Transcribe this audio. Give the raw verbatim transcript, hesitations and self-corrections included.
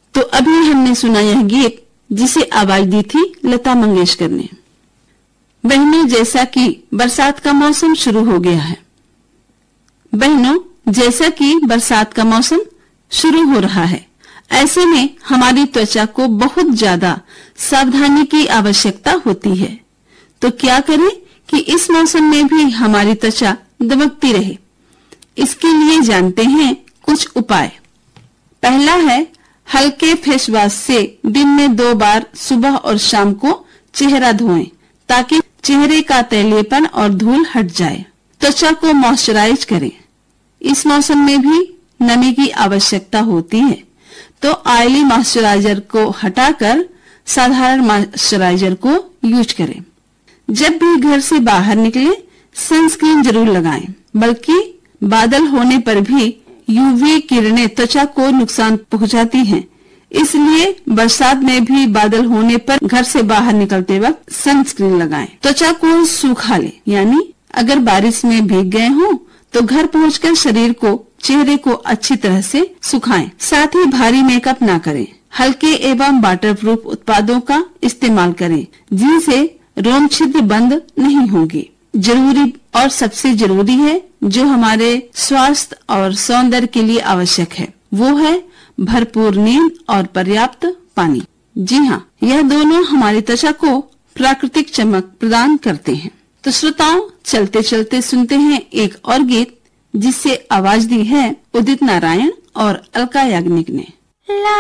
तो अभी हमने सुना यह गीत जिसे आवाज दी थी लता मंगेशकर ने। बहनों, जैसा कि बरसात का मौसम शुरू हो गया है बहनों जैसा कि बरसात का मौसम शुरू हो रहा है, ऐसे में हमारी त्वचा को बहुत ज्यादा सावधानी की आवश्यकता होती है। तो क्या करें कि इस मौसम में भी हमारी त्वचा दमकती रहे? इसके लिए जानते हैं कुछ उपाय। पहला है हल्के फेस वॉश से दिन में दो बार सुबह और शाम को चेहरा धोएं ताकि चेहरे का तैलीयपन और धूल हट जाए। त्वचा को मॉइस्चराइज करें। इस मौसम में भी नमी की आवश्यकता होती है, तो ऑयली मॉइस्चराइजर को हटाकर साधारण मॉइस्चराइजर को यूज करें। जब भी घर से बाहर निकले सनस्क्रीन जरूर लगाएं, बल्कि बादल होने पर भी यूवी किरणें त्वचा को नुकसान पहुंचाती हैं। इसलिए बरसात में भी बादल होने पर घर से बाहर निकलते वक्त सनस्क्रीन लगाएं। त्वचा को सूखा लें, यानी अगर बारिश में भीग गए हों तो घर पहुंचकर शरीर को चेहरे को अच्छी तरह से सुखाएं। साथ ही भारी मेकअप ना करें। हल्के एवं वाटरप्रूफ उत्पादों का इस्तेमाल करें जिनसे रोम छिद्र बंद नहीं होंगे। जरूरी और सबसे जरूरी है जो हमारे स्वास्थ्य और सौंदर्य के लिए आवश्यक है, वो है भरपूर नींद और पर्याप्त पानी। जी हाँ, यह दोनों हमारी त्वचा को प्राकृतिक चमक प्रदान करते हैं। तो श्रोताओं, चलते चलते सुनते हैं एक और गीत जिससे आवाज दी है उदित नारायण और अलका याग्निक ने।